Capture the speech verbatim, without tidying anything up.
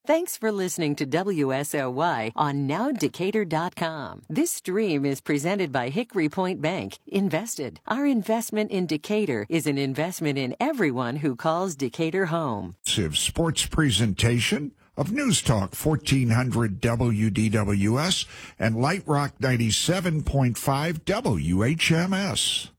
Thanks for listening to W S L Y on now decatur dot com. This stream is presented by Hickory Point Bank. Invested. Our investment in Decatur is an investment in everyone who calls Decatur home. Sports presentation of News Talk fourteen hundred W D W S and Light Rock ninety-seven point five W H M S.